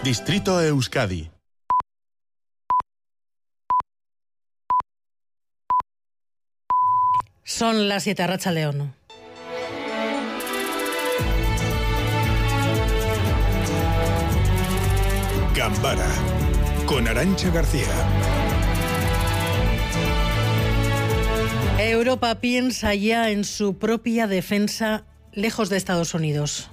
Distrito Euskadi. Son las 7, Arratsaldeon. Gambara, con Arantxa García. Europa piensa ya en su propia defensa lejos de Estados Unidos.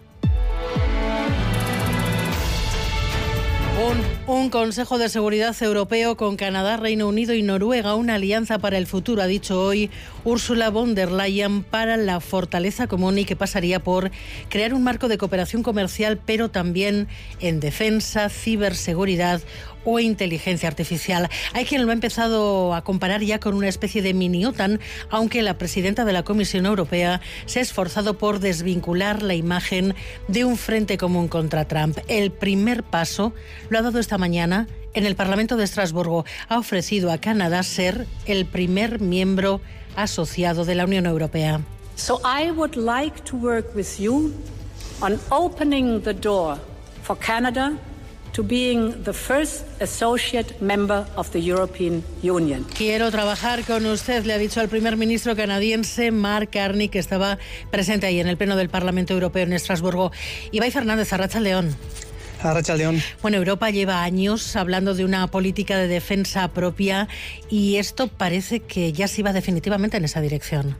Un Consejo de Seguridad Europeo con Canadá, Reino Unido y Noruega, una alianza para el futuro, ha dicho hoy Ursula von der Leyen, para la fortaleza común y que pasaría por crear un marco de cooperación comercial, pero también en defensa, ciberseguridad o inteligencia artificial. Hay quien lo ha empezado a comparar ya con una especie de mini OTAN, aunque la presidenta de la Comisión Europea se ha esforzado por desvincular la imagen de un frente común contra Trump. El primer paso lo ha dado esta mañana en el Parlamento de Estrasburgo. Ha ofrecido a Canadá ser el primer miembro asociado de la Unión Europea. So I would like to work with you on opening the door for Canada to being the first associate member of the European Union. Quiero trabajar con usted, le ha dicho al primer ministro canadiense Mark Carney, que estaba presente ahí en el Pleno del Parlamento Europeo en Estrasburgo. Ibai Fernández, Arratsaldeon. Arratsaldeon. Bueno, Europa lleva años hablando de una política de defensa propia y esto parece que ya se iba definitivamente en esa dirección.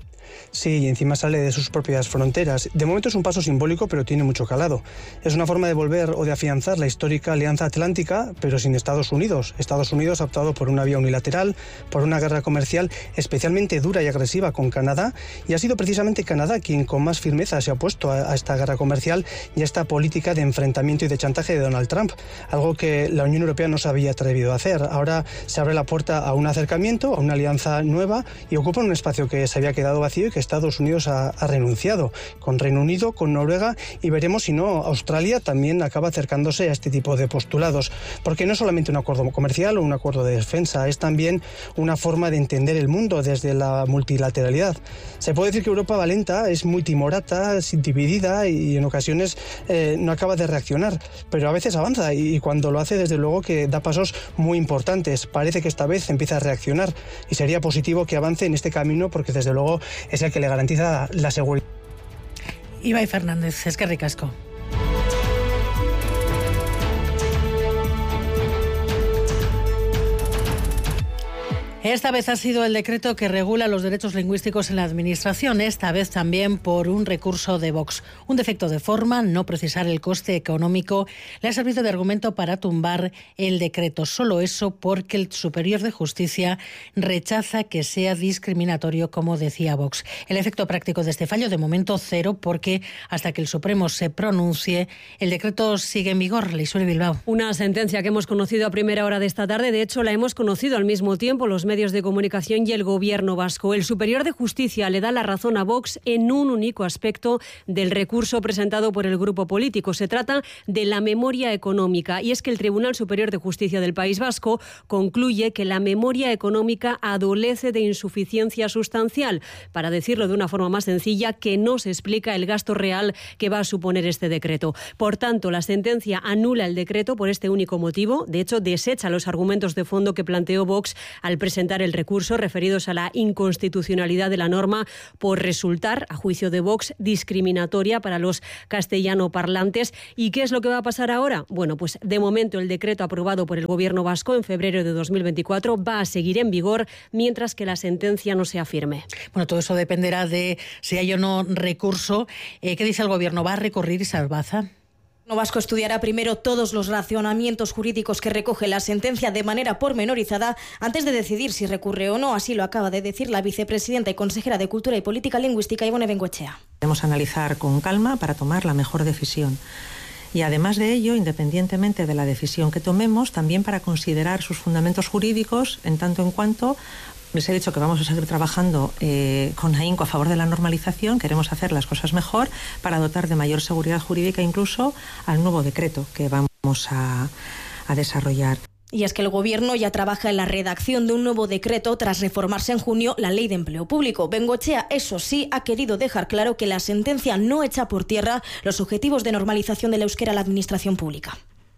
Sí, y encima sale de sus propias fronteras. De momento es un paso simbólico, pero tiene mucho calado. Es una forma de volver o de afianzar la histórica Alianza Atlántica, pero sin Estados Unidos. Estados Unidos ha optado por una vía unilateral, por una guerra comercial especialmente dura y agresiva con Canadá, y ha sido precisamente Canadá quien con más firmeza se ha opuesto a esta guerra comercial y a esta política de enfrentamiento y de chantaje de Donald Trump, algo que la Unión Europea no se había atrevido a hacer. Ahora se abre la puerta a un acercamiento, a una alianza nueva, y ocupan un espacio que se había quedado vacío y que Estados Unidos ha renunciado, con Reino Unido, con Noruega, y veremos si no Australia también acaba acercándose a este tipo de postulados, porque no es solamente un acuerdo comercial o un acuerdo de defensa, es también una forma de entender el mundo desde la multilateralidad. Se puede decir que Europa va lenta, es muy timorata, es dividida y en ocasiones no acaba de reaccionar, pero a veces avanza y cuando lo hace desde luego que da pasos muy importantes. Parece que esta vez empieza a reaccionar y sería positivo que avance en este camino porque desde luego es el que le garantiza la seguridad. Ibai Fernández, eskerrik asko. Esta vez ha sido el decreto que regula los derechos lingüísticos en la Administración, esta vez también por un recurso de Vox. Un defecto de forma, no precisar el coste económico, le ha servido de argumento para tumbar el decreto. Solo eso porque el Superior de Justicia rechaza que sea discriminatorio, como decía Vox. El efecto práctico de este fallo, de momento cero, porque hasta que el Supremo se pronuncie, el decreto sigue en vigor. Leisure Bilbao. Una sentencia que hemos conocido a primera hora de esta tarde, de hecho la hemos conocido al mismo tiempo los medios de comunicación y el Gobierno vasco. El Superior de Justicia le da la razón a Vox en un único aspecto del recurso presentado por el grupo político. Se trata de la memoria económica, y es que el Tribunal Superior de Justicia del País Vasco concluye que la memoria económica adolece de insuficiencia sustancial. Para decirlo de una forma más sencilla, que no se explica el gasto real que va a suponer este decreto. Por tanto, la sentencia anula el decreto por este único motivo. De hecho, desecha los argumentos de fondo que planteó Vox al presentar el recurso referidos a la inconstitucionalidad de la norma por resultar, a juicio de Vox, discriminatoria para los castellanoparlantes. ¿Y qué es lo que va a pasar ahora? Bueno, pues de momento el decreto aprobado por el Gobierno vasco en febrero de 2024 va a seguir en vigor mientras que la sentencia no sea firme. Bueno, todo eso dependerá de si hay o no recurso. ¿Qué dice el Gobierno? ¿Va a recurrir, Salvaza? El Gobierno vasco estudiará primero todos los razonamientos jurídicos que recoge la sentencia de manera pormenorizada antes de decidir si recurre o no. Así lo acaba de decir la vicepresidenta y consejera de Cultura y Política Lingüística, Ibone Bengoechea. Debemos analizar con calma para tomar la mejor decisión. Y además de ello, independientemente de la decisión que tomemos, también para considerar sus fundamentos jurídicos en tanto en cuanto les he dicho que vamos a seguir trabajando con ahínco a favor de la normalización. Queremos hacer las cosas mejor para dotar de mayor seguridad jurídica incluso al nuevo decreto que vamos a desarrollar. Y es que el Gobierno ya trabaja en la redacción de un nuevo decreto tras reformarse en junio la Ley de Empleo Público. Bengoechea, eso sí, ha querido dejar claro que la sentencia no echa por tierra los objetivos de normalización del euskera a la administración pública.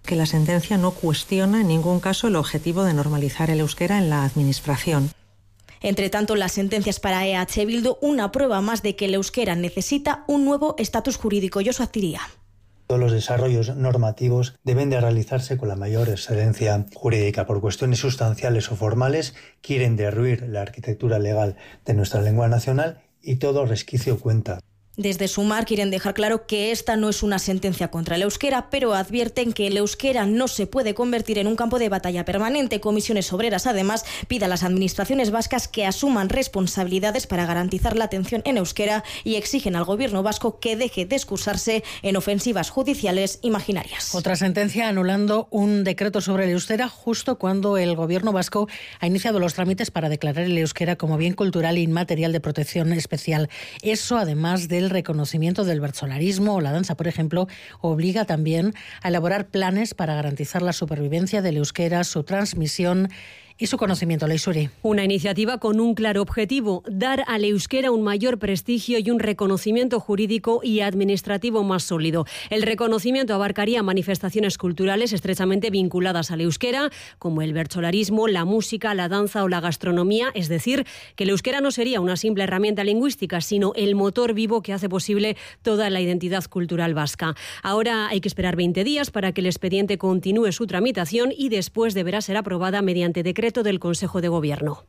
Que la sentencia no cuestiona en ningún caso el objetivo de normalizar el euskera en la administración. Entre tanto, las sentencias para EH Bildu, una prueba más de que el euskera necesita un nuevo estatus jurídico. Josu Aztiria. Todos los desarrollos normativos deben de realizarse con la mayor excelencia jurídica. Por cuestiones sustanciales o formales, quieren derruir la arquitectura legal de nuestra lengua nacional y todo resquicio cuenta. Desde Sumar quieren dejar claro que esta no es una sentencia contra el euskera, pero advierten que el euskera no se puede convertir en un campo de batalla permanente. Comisiones Obreras, además, pide a las administraciones vascas que asuman responsabilidades para garantizar la atención en euskera y exigen al gobierno vasco que deje de excusarse en ofensivas judiciales imaginarias. Otra sentencia anulando un decreto sobre el euskera justo cuando el gobierno vasco ha iniciado los trámites para declarar el euskera como bien cultural e inmaterial de protección especial. Eso, además del reconocimiento del bertsolarismo o la danza, por ejemplo, obliga también a elaborar planes para garantizar la supervivencia del euskera, su transmisión y su conocimiento. Leisuri. Una iniciativa con un claro objetivo: dar al euskera un mayor prestigio y un reconocimiento jurídico y administrativo más sólido. El reconocimiento abarcaría manifestaciones culturales estrechamente vinculadas al euskera, como el bertsolarismo, la música, la danza o la gastronomía, es decir, que el euskera no sería una simple herramienta lingüística, sino el motor vivo que hace posible toda la identidad cultural vasca. Ahora hay que esperar 20 días para que el expediente continúe su tramitación y después deberá ser aprobada mediante decreto del Consejo de Gobierno.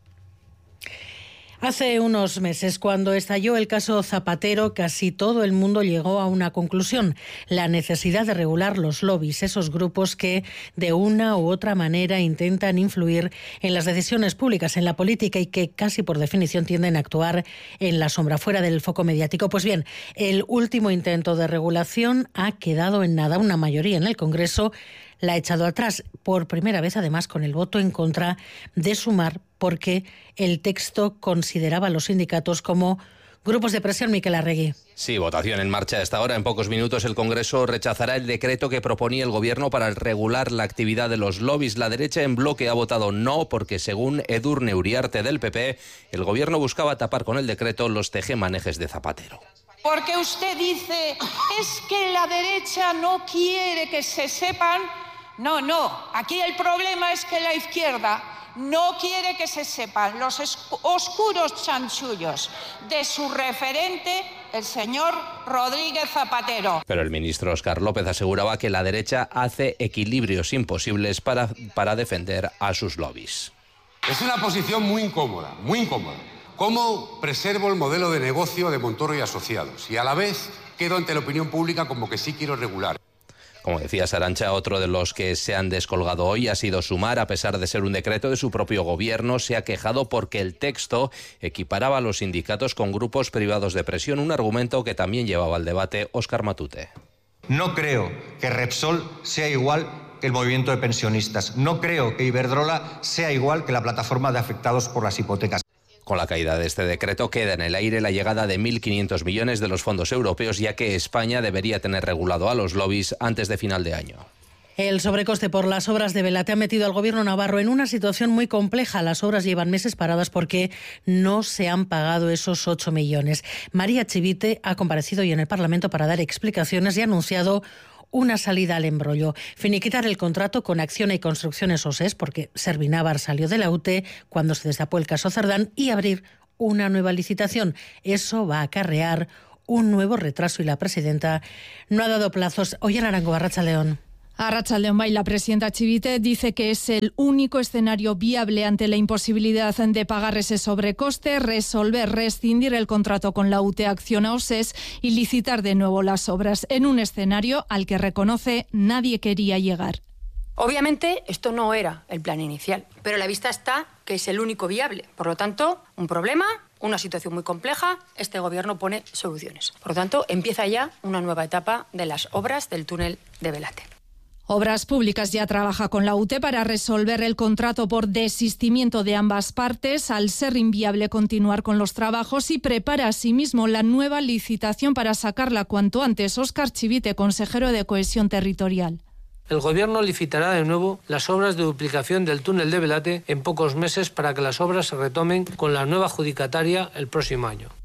Hace unos meses, cuando estalló el caso Zapatero, casi todo el mundo llegó a una conclusión: la necesidad de regular los lobbies, esos grupos que de una u otra manera intentan influir en las decisiones públicas, en la política, y que casi por definición tienden a actuar en la sombra, fuera del foco mediático. Pues bien, el último intento de regulación ha quedado en nada. Una mayoría en el Congreso la ha echado atrás, por primera vez además con el voto en contra de Sumar, porque el texto consideraba a los sindicatos como grupos de presión. Miquel Arregui. Sí, votación en marcha a esta hora. En pocos minutos el Congreso rechazará el decreto que proponía el Gobierno para regular la actividad de los lobbies. La derecha en bloque ha votado no porque, según Edurne Uriarte del PP, el Gobierno buscaba tapar con el decreto los tejemanejes de Zapatero. Porque usted dice, es que la derecha no quiere que se sepan. No, aquí el problema es que la izquierda no quiere que se sepan los oscuros chanchullos de su referente, el señor Rodríguez Zapatero. Pero el ministro Óscar López aseguraba que la derecha hace equilibrios imposibles para defender a sus lobbies. Es una posición muy incómoda, muy incómoda. ¿Cómo preservo el modelo de negocio de Montoro y Asociados? Y a la vez quedo ante la opinión pública como que sí quiero regular. Como decía Arantxa, otro de los que se han descolgado hoy ha sido Sumar. A pesar de ser un decreto de su propio gobierno, se ha quejado porque el texto equiparaba a los sindicatos con grupos privados de presión, un argumento que también llevaba al debate Óscar Matute. No creo que Repsol sea igual que el movimiento de pensionistas. No creo que Iberdrola sea igual que la plataforma de afectados por las hipotecas. Con la caída de este decreto queda en el aire la llegada de 1.500 millones de los fondos europeos, ya que España debería tener regulado a los lobbies antes de final de año. El sobrecoste por las obras de Belate ha metido al gobierno navarro en una situación muy compleja. Las obras llevan meses paradas porque no se han pagado esos 8 millones. María Chivite ha comparecido hoy en el Parlamento para dar explicaciones y ha anunciado una salida al embrollo. Finiquitar el contrato con Acciona y Construcciones OSES, porque Servinávar salió de la UTE cuando se destapó el caso Cerdán, y abrir una nueva licitación. Eso va a acarrear un nuevo retraso y la presidenta no ha dado plazos. Hoy en Arango, Arratsaldeon. Arratsaldeon, la presidenta Chivite dice que es el único escenario viable ante la imposibilidad de pagar ese sobrecoste, resolver, rescindir el contrato con la UTE Acciona OSES y licitar de nuevo las obras, en un escenario al que reconoce nadie quería llegar. Obviamente esto no era el plan inicial, pero a la vista está que es el único viable. Por lo tanto, un problema, una situación muy compleja, este gobierno pone soluciones. Por lo tanto, empieza ya una nueva etapa de las obras del túnel de Belate. Obras Públicas ya trabaja con la UTE para resolver el contrato por desistimiento de ambas partes, al ser inviable continuar con los trabajos, y prepara asimismo la nueva licitación para sacarla cuanto antes. Óscar Chivite, consejero de Cohesión Territorial. El Gobierno licitará de nuevo las obras de duplicación del túnel de Belate en pocos meses para que las obras se retomen con la nueva adjudicataria el próximo año.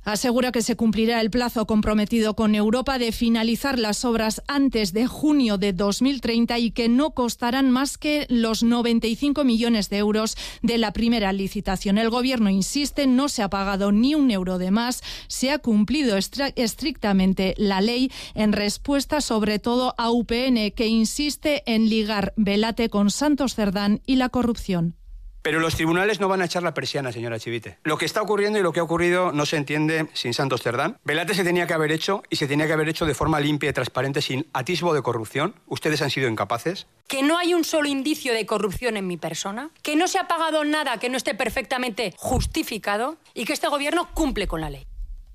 Asegura que se cumplirá el plazo comprometido con Europa de finalizar las obras antes de junio de 2030 y que no costarán más que los 95 millones de euros de la primera licitación. El Gobierno insiste, no se ha pagado ni un euro de más, se ha cumplido estrictamente la ley en respuesta sobre todo a UPN, que insiste en ligar Belate con Santos Cerdán y la corrupción. Pero los tribunales no van a echar la persiana, señora Chivite. Lo que está ocurriendo y lo que ha ocurrido no se entiende sin Santos Cerdán. Belate se tenía que haber hecho y se tenía que haber hecho de forma limpia y transparente, sin atisbo de corrupción. Ustedes han sido incapaces. Que no hay un solo indicio de corrupción en mi persona, que no se ha pagado nada que no esté perfectamente justificado y que este Gobierno cumple con la ley.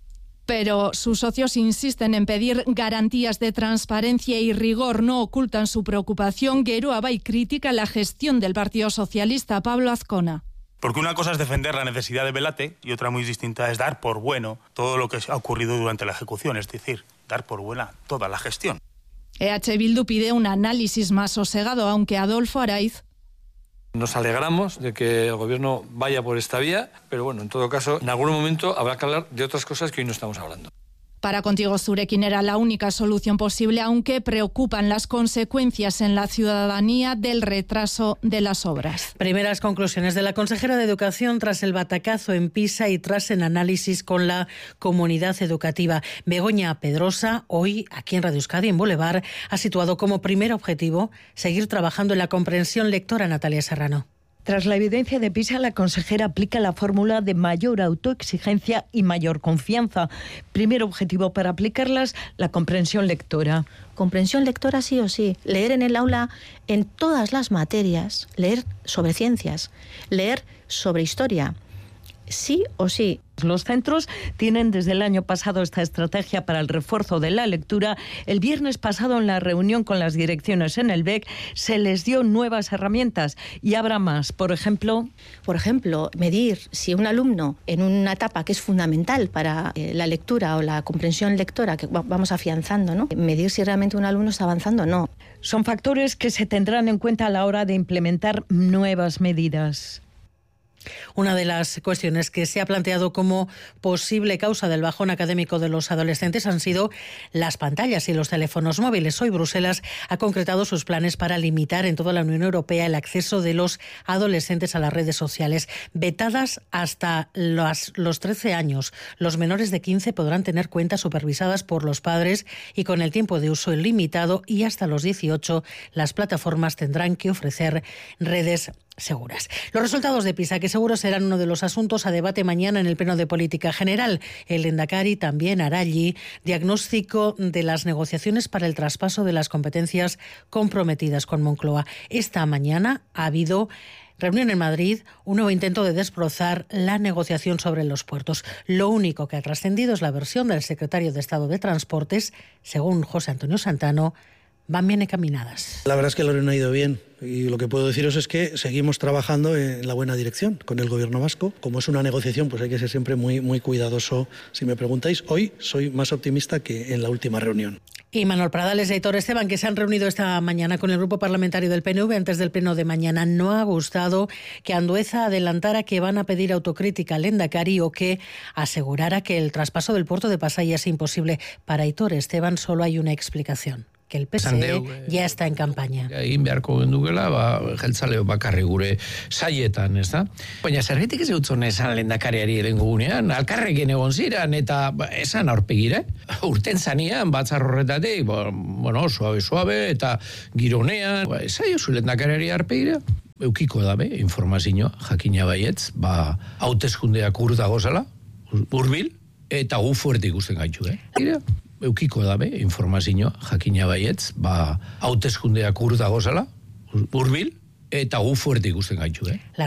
Pero sus socios insisten en pedir garantías de transparencia y rigor. No ocultan su preocupación. Geroa Bai critica la gestión del Partido Socialista. Pablo Azcona. Porque una cosa es defender la necesidad de Belate y otra muy distinta es dar por bueno todo lo que ha ocurrido durante la ejecución, es decir, dar por buena toda la gestión. EH Bildu pide un análisis más sosegado, aunque Adolfo Araiz. Nos alegramos de que el Gobierno vaya por esta vía, pero bueno, en todo caso, en algún momento habrá que hablar de otras cosas que hoy no estamos hablando. Para Contigo Zurekin era la única solución posible, aunque preocupan las consecuencias en la ciudadanía del retraso de las obras. Primeras conclusiones de la consejera de Educación tras el batacazo en Pisa y tras el análisis con la comunidad educativa. Begoña Pedrosa, hoy aquí en Radio Euskadi, en Boulevard, ha situado como primer objetivo seguir trabajando en la comprensión lectora. Natalia Serrano. Tras la evidencia de PISA, la consejera aplica la fórmula de mayor autoexigencia y mayor confianza. Primer objetivo para aplicarlas, la comprensión lectora. Comprensión lectora sí o sí. Leer en el aula en todas las materias. Leer sobre ciencias. Leer sobre historia. Sí o sí. Los centros tienen desde el año pasado esta estrategia para el refuerzo de la lectura. El viernes pasado, en la reunión con las direcciones en el BEC, se les dio nuevas herramientas y habrá más. Por ejemplo, medir si un alumno en una etapa que es fundamental para la lectura o la comprensión lectora que vamos afianzando, ¿no? Medir si realmente un alumno está avanzando o no. Son factores que se tendrán en cuenta a la hora de implementar nuevas medidas. Una de las cuestiones que se ha planteado como posible causa del bajón académico de los adolescentes han sido las pantallas y los teléfonos móviles. Hoy Bruselas ha concretado sus planes para limitar en toda la Unión Europea el acceso de los adolescentes a las redes sociales. Vetadas hasta los 13 años. Los menores de 15 podrán tener cuentas supervisadas por los padres y con el tiempo de uso ilimitado, y hasta los 18 las plataformas tendrán que ofrecer redes seguras. Los resultados de PISA, que seguro serán uno de los asuntos a debate mañana en el Pleno de Política General. El Lehendakari también hará allí diagnóstico de las negociaciones para el traspaso de las competencias comprometidas con Moncloa. Esta mañana ha habido reunión en Madrid, un nuevo intento de desbrozar la negociación sobre los puertos. Lo único que ha trascendido es la versión del secretario de Estado de Transportes. Según José Antonio Santano, van bien encaminadas. La verdad es que la reunión ha ido bien, y lo que puedo deciros es que seguimos trabajando en la buena dirección con el Gobierno vasco. Como es una negociación, pues hay que ser siempre muy, muy cuidadoso. Si me preguntáis, hoy soy más optimista que en la última reunión. Y Manuel Pradales y Aitor Esteban, que se han reunido esta mañana con el grupo parlamentario del PNV antes del pleno de mañana. No ha gustado que Andueza adelantara que van a pedir autocrítica al Lehendakari o que asegurara que el traspaso del puerto de Pasaia es imposible. Para Aitor Esteban solo hay una explicación: que el PSE ya está en campaña. Egin beharko gendukela, jeltzaleo bakarri gure saietan, ez da? Baina zergatik ez utzon esan lehendakariari lehengo gunean, alkarrekin egon ziren, eta esan aurpegire. Urten zanean, batzar horretatik, bueno, suabe, eta gironean, esaiozu lehendakariari aurpegire. Eukiko dabe, informazioa, jakina baietz, hauteskundeak urdago zela, hurbil, eta gu fuerte ikusten gaitu, Eukiko dabe, informazioa, jakina baietz, hauteskundeak urdago zela, hurbil, eta gu fuerte ikusten gaitu,